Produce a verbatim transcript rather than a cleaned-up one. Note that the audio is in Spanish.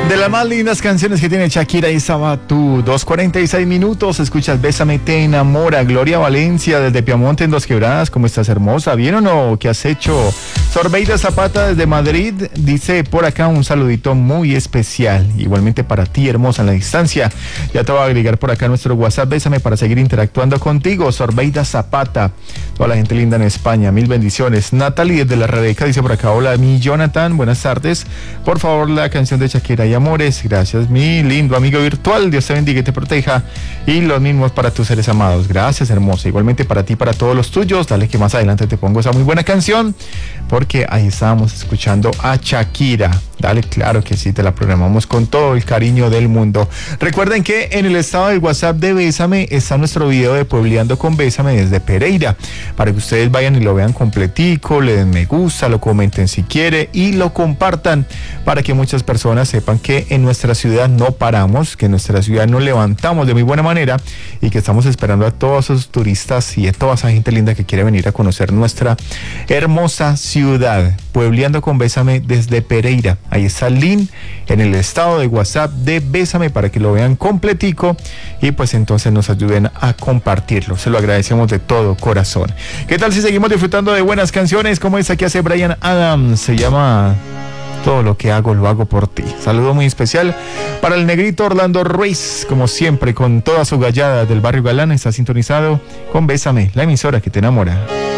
De las más lindas canciones que tiene Shakira y Sabatú, dos cuarenta y seis minutos, escuchas Bésame te enamora. Gloria Valencia desde Piamonte en Dos Quebradas, ¿cómo estás, hermosa? ¿Bien o no? ¿Qué has hecho? Sorbeida Zapata desde Madrid dice por acá un saludito muy especial, igualmente para ti, hermosa, en la distancia. Ya te voy a agregar por acá nuestro WhatsApp, Bésame, para seguir interactuando contigo. Sorbeida Zapata, toda la gente linda en España, mil bendiciones. Natalie desde La Rebeca dice por acá, hola mi Jonathan, buenas tardes, por favor la canción de Shakira y Amores. Gracias, mi lindo amigo virtual. Dios te bendiga y te proteja. Y los mismos para tus seres amados. Gracias, hermosa. Igualmente para ti, para todos los tuyos. Dale que más adelante te pongo esa muy buena canción, porque ahí estábamos escuchando a Shakira. Dale, claro que sí, te la programamos con todo el cariño del mundo. Recuerden que en el estado del WhatsApp de Bésame está nuestro video de Puebleando con Bésame desde Pereira, para que ustedes vayan y lo vean completico, le den me gusta, lo comenten si quiere y lo compartan, para que muchas personas sepan que en nuestra ciudad no paramos, que en nuestra ciudad nos levantamos de muy buena manera y que estamos esperando a todos esos turistas y a toda esa gente linda que quiere venir a conocer nuestra hermosa ciudad. Puebleando con Bésame desde Pereira. Ahí está el link en el estado de WhatsApp de Bésame para que lo vean completico y pues entonces nos ayuden a compartirlo. Se lo agradecemos de todo corazón. ¿Qué tal si seguimos disfrutando de buenas canciones como esa que hace Bryan Adams? Se llama Todo lo que hago, lo hago por ti. Saludo muy especial para el negrito Orlando Ruiz, como siempre, con toda su gallada del barrio Galán. Está sintonizado con Bésame, la emisora que te enamora.